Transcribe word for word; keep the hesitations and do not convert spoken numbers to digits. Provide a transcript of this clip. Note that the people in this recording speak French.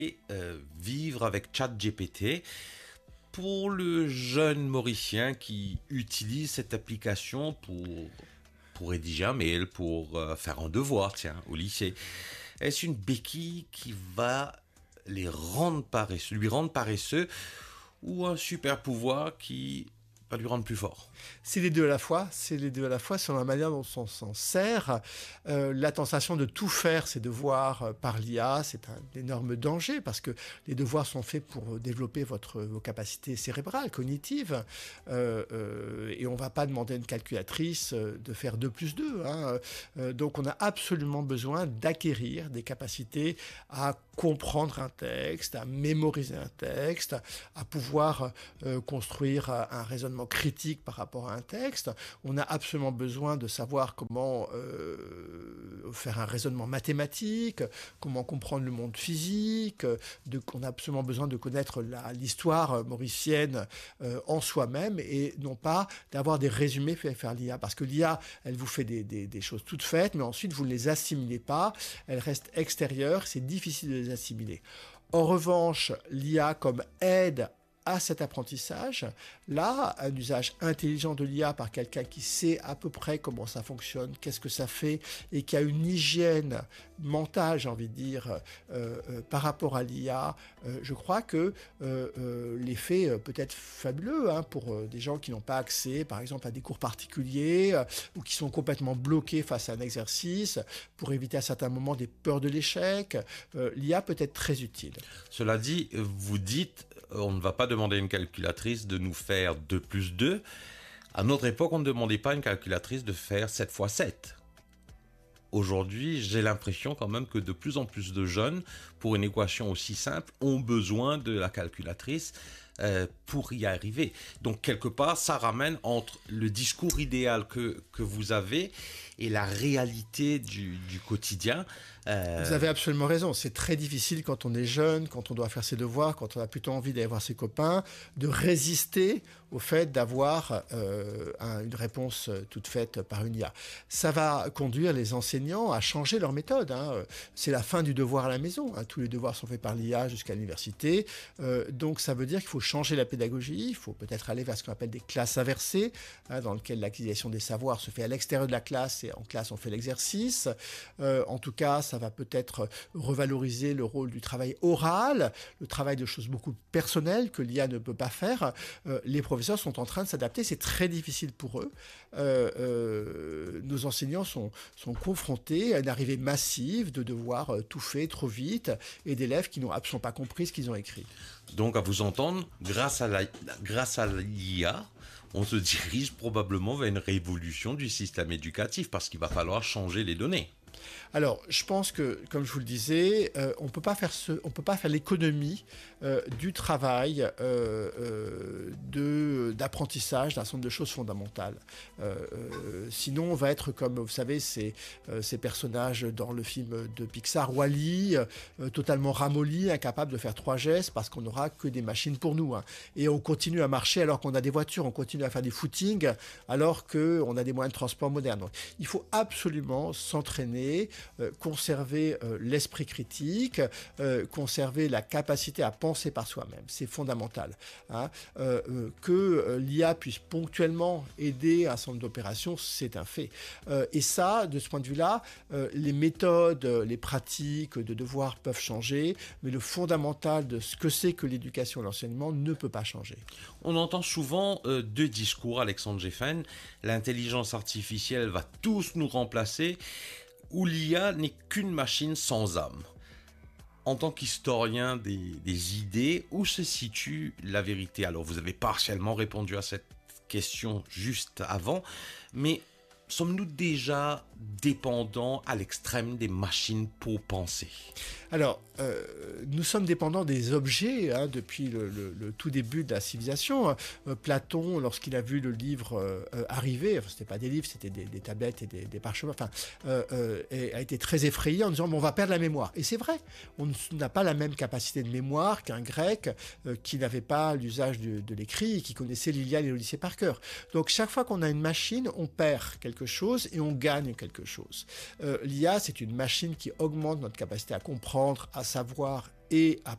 et euh, vivre avec ChatGPT pour le jeune Mauricien qui utilise cette application pour, pour rédiger un mail, pour euh, faire un devoir, tiens, au lycée. Est-ce une béquille qui va les rendre paresseux, lui rendre paresseux ou un super pouvoir qui va lui rendre plus fort? C'est les deux à la fois, c'est les deux à la fois sur la manière dont on s'en sert. Euh, la tentation de tout faire ses devoirs euh, par l'I A, c'est un énorme danger parce que les devoirs sont faits pour développer votre, vos capacités cérébrales, cognitives. Euh, euh, et on ne va pas demander à une calculatrice euh, de faire deux plus deux. Hein. Euh, donc on a absolument besoin d'acquérir des capacités à comprendre un texte, à mémoriser un texte, à pouvoir euh, construire un raisonnement critique par rapport à un texte. On a absolument besoin de savoir comment euh, faire un raisonnement mathématique, comment comprendre le monde physique. De, on a absolument besoin de connaître la, l'histoire mauricienne euh, en soi-même et non pas d'avoir des résumés faits par l'I A. Parce que l'I A, elle vous fait des, des, des choses toutes faites, mais ensuite vous ne les assimilez pas. Elles restent extérieures, c'est difficile de les assimiler. En revanche, l'I A comme aide à cet apprentissage, là, un usage intelligent de l'I A par quelqu'un qui sait à peu près comment ça fonctionne, qu'est-ce que ça fait, et qui a une hygiène mentale, j'ai envie de dire, euh, euh, par rapport à l'I A, euh, je crois que euh, euh, l'effet euh, peut être fabuleux hein, pour euh, des gens qui n'ont pas accès, par exemple, à des cours particuliers, euh, ou qui sont complètement bloqués face à un exercice, pour éviter à certains moments des peurs de l'échec. Euh, L'I A peut être très utile. Cela dit, vous dites, on ne va pas demander à une calculatrice de nous faire deux plus deux. À notre époque, on ne demandait pas à une calculatrice de faire sept fois sept. Aujourd'hui, j'ai l'impression quand même que de plus en plus de jeunes, pour une équation aussi simple, ont besoin de la calculatrice euh, pour y arriver. Donc, quelque part, ça ramène entre le discours idéal que, que vous avez et la réalité du, du quotidien. Euh... Vous avez absolument raison. C'est très difficile quand on est jeune, quand on doit faire ses devoirs, quand on a plutôt envie d'aller voir ses copains, de résister au fait d'avoir euh, un, une réponse toute faite par une I A. Ça va conduire les enseignants à changer leur méthode. Hein. C'est la fin du devoir à la maison. Hein. Tous les devoirs sont faits par l'I A jusqu'à l'université. Euh, donc ça veut dire qu'il faut changer la pédagogie. Il faut peut-être aller vers ce qu'on appelle des classes inversées, hein, dans lesquelles l'acquisition des savoirs se fait à l'extérieur de la classe et en classe on fait l'exercice. Euh, en tout cas, ça va peut-être revaloriser le rôle du travail oral, le travail de choses beaucoup personnelles que l'I A ne peut pas faire. Euh, les professeurs sont en train de s'adapter, c'est très difficile pour eux. Euh, euh, nos enseignants sont, sont confrontés à une arrivée massive de devoirs euh, tout faits trop vite et d'élèves qui n'ont absolument pas compris ce qu'ils ont écrit. Donc, à vous entendre, grâce à la, grâce à l'I A, on se dirige probablement vers une révolution du système éducatif parce qu'il va falloir changer les données. Alors, je pense que, comme je vous le disais, euh, on peut pas faire ce, on peut pas faire l'économie euh, du travail euh, euh, de d'apprentissage d'un certain nombre de choses fondamentales. Euh, euh, sinon, on va être comme, vous savez, ces, euh, ces personnages dans le film de Pixar, Wall-E, euh, totalement ramollis, incapables de faire trois gestes parce qu'on n'aura que des machines pour nous. Hein. Et on continue à marcher alors qu'on a des voitures, on continue à faire des footings alors qu'on a des moyens de transport modernes. Donc, il faut absolument s'entraîner, Euh, conserver euh, l'esprit critique, euh, conserver la capacité à penser par soi-même. C'est fondamental. Hein. Euh, euh, que euh, l'I A puisse ponctuellement aider un certain nombre d'opérations, c'est un fait. Euh, et ça, de ce point de vue-là, euh, les méthodes, les pratiques de devoir peuvent changer, mais le fondamental de ce que c'est que l'éducation et l'enseignement ne peut pas changer. On entend souvent euh, deux discours, Alexandre Geffen. L'intelligence artificielle va tous nous remplacer, où l'I A n'est qu'une machine sans âme. En tant qu'historien des, des idées, où se situe la vérité? Alors, vous avez partiellement répondu à cette question juste avant, mais sommes-nous déjà dépendants à l'extrême des machines pour penser? Alors, euh, nous sommes dépendants des objets hein, depuis le, le, le tout début de la civilisation. Euh, Platon, lorsqu'il a vu le livre euh, arriver, enfin, c'était pas des livres, c'était des, des tablettes et des, des parchemins, enfin, euh, euh, a été très effrayé en disant bon, on va perdre la mémoire. Et c'est vrai, on n'a pas la même capacité de mémoire qu'un grec euh, qui n'avait pas l'usage de, de l'écrit et qui connaissait l'Iliade et l'Odyssée par cœur. Donc, chaque fois qu'on a une machine, on perd quelque chose et on gagne quelque chose. Euh, L'I A, c'est une machine qui augmente notre capacité à comprendre, à savoir et à